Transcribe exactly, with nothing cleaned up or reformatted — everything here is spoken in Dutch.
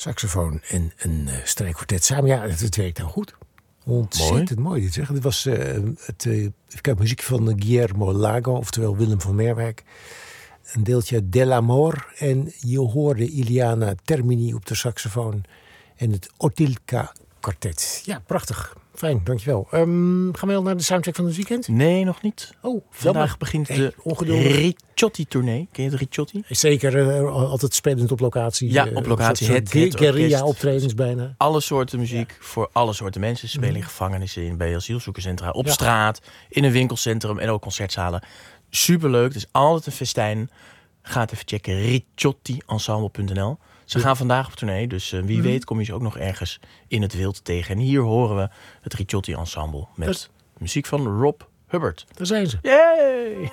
saxofoon en een uh, strijkkwartet samen. Ja, het, het werkt nou goed. Ontzettend mooi, mooi dit zeg. Dit was uh, het uh, even muziek van Guillermo Lago, oftewel Willem van Merwijk. Een deeltje Dell'Amor. En je hoorde Iliana Termini op de saxofoon. En het Otilka kwartet. Ja, prachtig. Fijn, dankjewel. Um, gaan we al naar de soundtrack van het weekend? Nee, nog niet. Oh, vandaag jammer. begint hey, de Ricciotti-tournee. Ken je de Ricciotti? Zeker, uh, altijd spelend op locatie. Ja, op locatie. Uh, het guerrilla-optredens bijna. Alle soorten muziek ja. voor alle soorten mensen. Ze spelen mm. in gevangenissen, in bij asielzoekerscentra, op ja. straat, in een winkelcentrum en ook concertzalen. Superleuk, het is altijd een festijn. Ga even checken, ricciotti ensemble punt n l. Ze gaan vandaag op tournee, dus uh, wie mm. weet kom je ze ook nog ergens in het wild tegen. En hier horen we het Ricciotti Ensemble met dat... muziek van Rob Hubbard. Daar zijn ze. Yay!